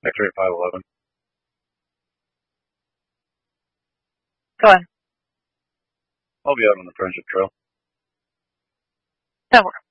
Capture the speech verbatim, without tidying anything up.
X-ray five eleven. Go on. I'll be out on the Friendship Trail. That works.